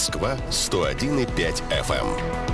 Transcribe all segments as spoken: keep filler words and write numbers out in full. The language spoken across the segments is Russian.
Москва сто один и пять эф эм.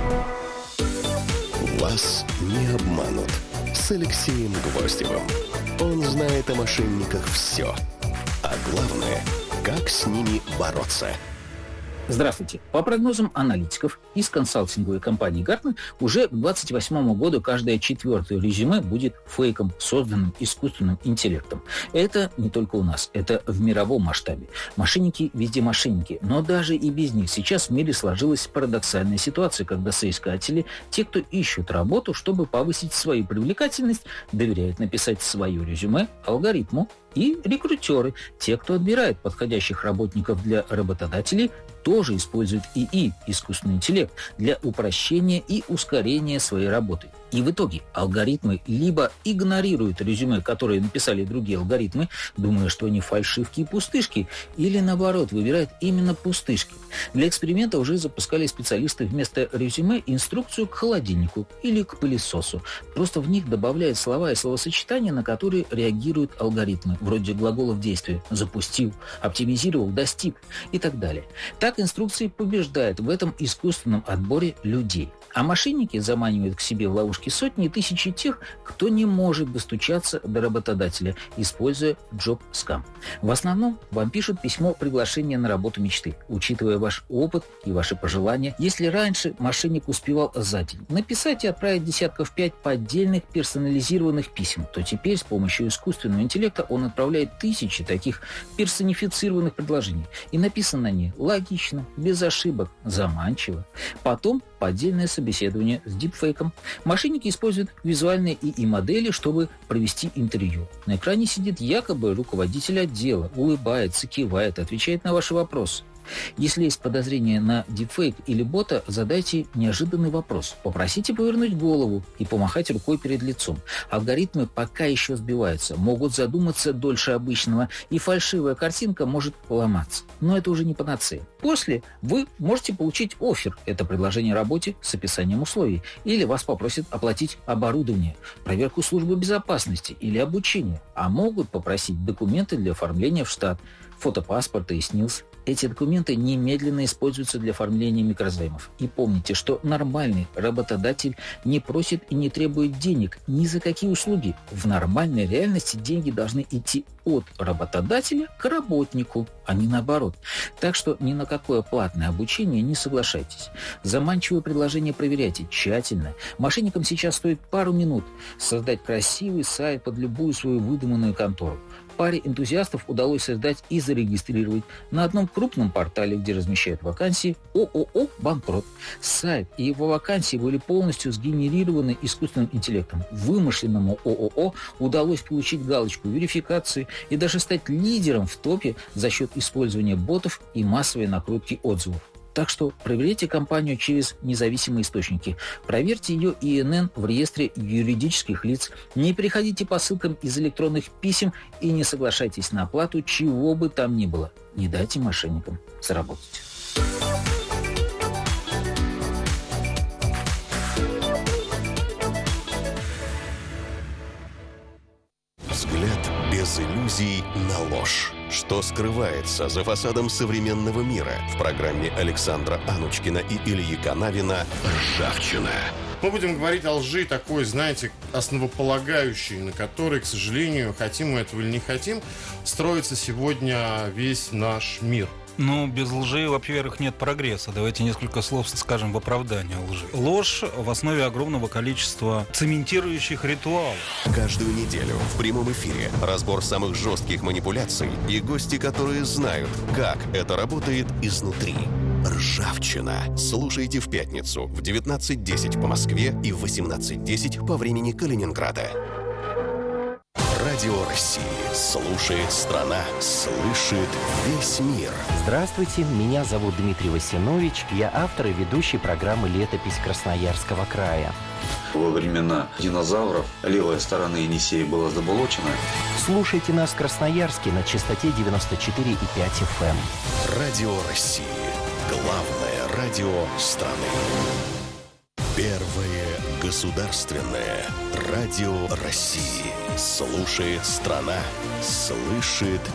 Вас не обманут с Алексеем Гвоздевым. Он знает о мошенниках все. А главное, как с ними бороться. Здравствуйте. По прогнозам аналитиков из консалтинговой компании Gartner, уже к двадцать восьмому году каждое четвертое резюме будет фейком, созданным искусственным интеллектом. Это не только у нас, это в мировом масштабе. Мошенники везде мошенники, но даже и без них сейчас в мире сложилась парадоксальная ситуация, когда соискатели, те, кто ищут работу, чтобы повысить свою привлекательность, доверяют написать свое резюме алгоритму, и рекрутеры, те, кто отбирает подходящих работников для работодателей, тоже используют ИИ, искусственный интеллект, для упрощения и ускорения своей работы. И в итоге алгоритмы либо игнорируют резюме, которые написали другие алгоритмы, думая, что они фальшивки и пустышки, или наоборот, выбирают именно пустышки. Для эксперимента уже запускали специалисты вместо резюме инструкцию к холодильнику или к пылесосу. Просто в них добавляют слова и словосочетания, на которые реагируют алгоритмы, вроде глаголов действия «запустил», «оптимизировал», «достиг» и так далее. Так инструкции побеждают в этом искусственном отборе людей. А мошенники заманивают к себе в ловушки сотни и тысячи тех, кто не может достучаться до работодателя, используя джоб-скам. В основном вам пишут письмо приглашения на работу мечты, учитывая ваш опыт и ваши пожелания. Если раньше мошенник успевал за день написать и отправить десятков пять поддельных персонализированных писем, то теперь с помощью искусственного интеллекта он отправляет тысячи таких персонифицированных предложений. И написано они логично, без ошибок, заманчиво. Потом поддельное собеседование с дипфейком. Мошенники используют визуальные ИИ-модели, чтобы провести интервью. На экране сидит якобы руководитель отдела, улыбается, кивает, отвечает на ваши вопросы. Если есть подозрение на дипфейк или бота, задайте неожиданный вопрос. Попросите повернуть голову и помахать рукой перед лицом. Алгоритмы пока еще сбиваются, могут задуматься дольше обычного, и фальшивая картинка может ломаться. Но это уже не панацея. После вы можете получить оффер, это предложение о работе с описанием условий, или вас попросят оплатить оборудование, проверку службы безопасности или обучение, а могут попросить документы для оформления в штат, фотопаспорта и СНИЛС. Эти документы немедленно используются для оформления микрозаймов. И помните, что нормальный работодатель не просит и не требует денег ни за какие услуги. В нормальной реальности деньги должны идти от работодателя к работнику, а не наоборот. Так что ни на какое платное обучение не соглашайтесь. Заманчивые предложения проверяйте тщательно. Мошенникам сейчас стоит пару минут создать красивый сайт под любую свою выдуманную контору. Паре энтузиастов удалось создать и зарегистрировать на одном крупном портале, где размещают вакансии, ООО «Банкрот». Сайт и его вакансии были полностью сгенерированы искусственным интеллектом. Вымышленному ООО удалось получить галочку верификации и даже стать лидером в топе за счет использования ботов и массовой накрутки отзывов. Так что проверяйте компанию через независимые источники. Проверьте ее ИНН в реестре юридических лиц. Не переходите по ссылкам из электронных писем и не соглашайтесь на оплату чего бы там ни было. Не дайте мошенникам заработать. Взгляд без иллюзий на ложь. Что скрывается за фасадом современного мира? В программе Александра Анучкина и Ильи Канавина «Ржавчина». Мы будем говорить о лжи такой, знаете, основополагающей, на которой, к сожалению, хотим мы этого или не хотим, строится сегодня весь наш мир. Ну, без лжи, во-первых, нет прогресса. Давайте несколько слов скажем в оправдании лжи. Ложь в основе огромного количества цементирующих ритуалов. Каждую неделю в прямом эфире разбор самых жестких манипуляций и гости, которые знают, как это работает изнутри. «Ржавчина». Слушайте в пятницу в девятнадцать десять по Москве и в восемнадцать десять по времени Калининграда. Радио России. Слушает страна, слышит весь мир. Здравствуйте, меня зовут Дмитрий Васинович. Я автор и ведущий программы «Летопись Красноярского края». Во времена динозавров левая сторона Енисея была заболочена. Слушайте нас в Красноярске на частоте девяносто четыре и пять эф эм. Радио России. Главное радио страны. Первое государственное радио России. Слушает страна, слышит